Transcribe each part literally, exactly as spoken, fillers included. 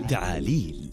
تعاليل.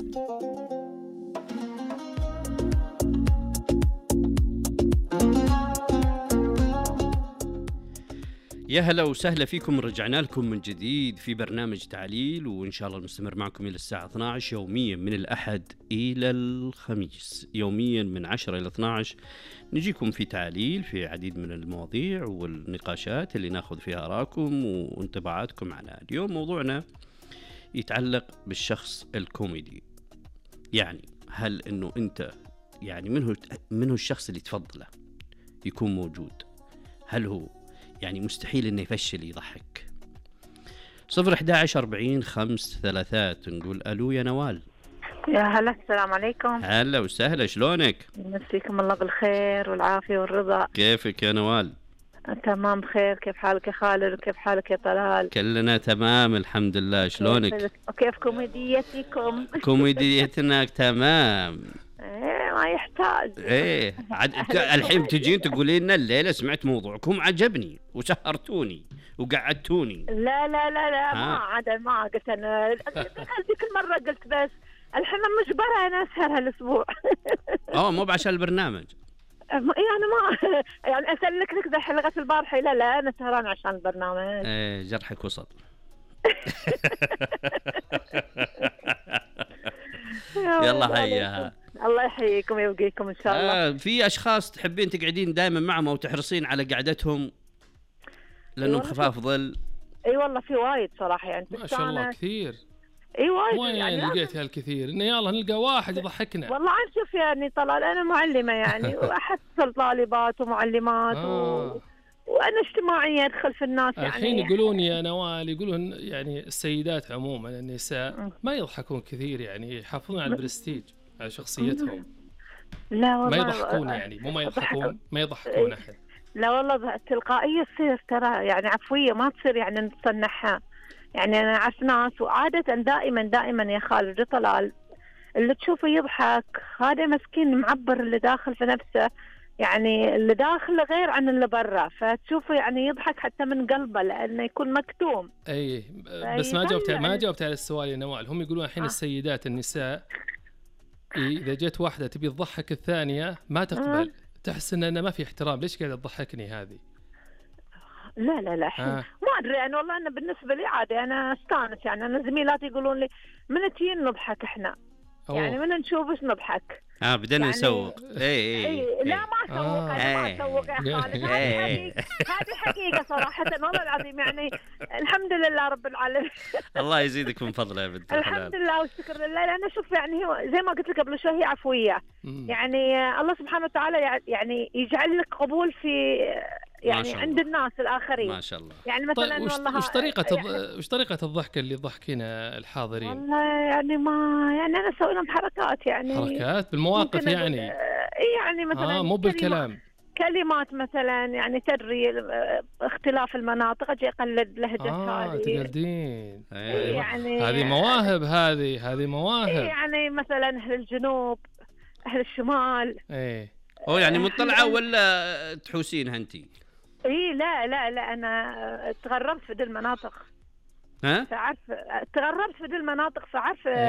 يا هلا وسهلا فيكم، رجعنا لكم من جديد في برنامج تعاليل، وإن شاء الله نستمر معكم إلى الساعة اثنتي عشرة يوميا من الأحد إلى الخميس، يوميا من عشرة إلى اثنتي عشرة نجيكم في تعاليل في عديد من المواضيع والنقاشات اللي ناخذ فيها آراءكم وانطباعاتكم عنها. اليوم موضوعنا يتعلق بالشخص الكوميدي. يعني هل إنه أنت يعني منه منه الشخص اللي تفضله يكون موجود؟ هل هو يعني مستحيل إنه يفشل يضحك؟ صفر إحدى عشر أربعين خمس ثلاثات. نقول ألو يا نوال. يا هلا، السلام عليكم. هلا وسهلا، شلونك؟ مسيكم الله بالخير والعافية والرضا. كيفك يا نوال؟ تمام بخير. كيف حالك يا خالد وكيف حالك يا طلال؟ كلنا تمام الحمد لله. شلونك؟ وكيف كوميديتكم؟ كوميديتنا تمام. ايه ما يحتاج. ايه عد... الحين تجين تقولين لنا الليله سمعت موضوعكم عجبني وسهرتوني وقعدتوني. لا لا لا لا ما عاد ما قلت انا ذيك المره قلت بس الحين مجبره انا اسهر هالاسبوع. اه مو بعشان البرنامج. يعني ما يعني اسلك لك ذا حلقه البارحه. لا لا انا سهران عشان البرنامج. ايه جرحك وصل. يلا حياها. الله يحييكم ويبقيكم ان شاء الله. آه في اشخاص تحبين تقعدين دائما معهم او تحرصين على قعدتهم لانهم خفاف ظل؟ اي والله في وايد صراحه يعني ما شاء الله كثير. اي وايد وين يعني لقيت هالكثير انه يلا نلقى واحد يضحكنا؟ والله عن شوف يعني طلال انا معلمه يعني واحصل طالبات ومعلمات آه. و... وانا اجتماعيه ادخل في الناس يعني. الحين يقولون يا نوال يقولون يعني السيدات عموما النساء ما يضحكون كثير، يعني يحافظون على البرستيج على شخصيتهم. لا والله ما يضحكون يعني مو ما يضحكون ما يضحكون احد. لا والله التلقائيه تصير ترى يعني عفويه ما تصير يعني نتصنعها. يعني انا اعرف ناس وعاده دائما دائما يا خالد طلال اللي تشوفه يضحك هذا مسكين معبر اللي داخل في نفسه، يعني اللي داخل غير عن اللي برا، فتشوفه يعني يضحك حتى من قلبه لانه يكون مكتوم. اي بس ما جاوبت يعني ما جاوبت على السؤال يا نوال. هم يقولون الحين آه. السيدات النساء اذا جت واحده تبي تضحك الثانيه ما تقبل، آه. تحس ان ما في احترام. ليش قاعده تضحكني هذه؟ لا لا لا آه. ما ادري يعني والله انا بالنسبه لي عادي انا استانس. يعني انا زميلاتي يقولون لي من تجين نضحك احنا أوه. يعني من نشوفش نضحك. اه بدنا يعني نسوق. اي اي اي لا ما اسوق. آه. انا ما اسوق يا خالد. هذه هذه حقيقه صراحه والله العظيم يعني الحمد لله رب العالمين. الله يزيدك من فضله يا بنت الحلال. الحمد لله والشكر لله. لأن اشوف يعني هو زي ما قلت لك قبل شوي هي عفويه. يعني الله سبحانه وتعالى يعني يجعل لك قبول في يعني عند الناس الآخرين ما شاء الله. يعني مثلا طيب وش, والله وش طريقة يعني وش طريقة الضحك اللي ضحكنا الحاضرين؟ والله يعني ما يعني أنا أسوي لهم حركات يعني حركات بالمواقف يعني يعني مثلا آه مو بالكلام. كلمات مثلا يعني تدري اختلاف المناطق أجي أقلد لهجة آه هذه. تقلدين يعني هذه مواهب. هذه هذه مواهب يعني مثلا أهل الجنوب أهل الشمال. إيه هو يعني مطلعة ولا تحوسينها أنتي؟ إيه لا لا لا أنا تغربت في دي المناطق. ها؟ فعرف تغربت في دي المناطق فعرف.